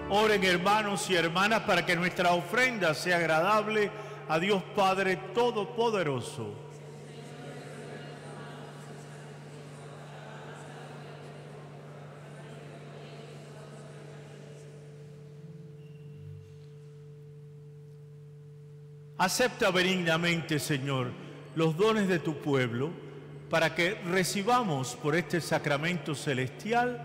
Oren, hermanos y hermanas, para que nuestra ofrenda sea agradable a Dios Padre Todopoderoso. Acepta benignamente, Señor, los dones de tu pueblo, para que recibamos por este sacramento celestial